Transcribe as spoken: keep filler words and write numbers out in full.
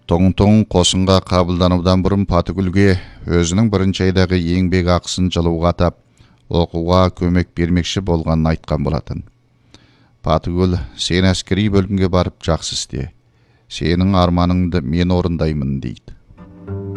Тоң-тоң қосынға қабылданудан бұрын Патыгүлге өзінің бірінші айдағы еңбек ақысын жылуға атап, оқуға көмек бермекші болғанын айтқан болатын. Патыгүл, сен әскери бөлімге барып жақсы істе. Сенің арманыңды мен орындаймын дейді.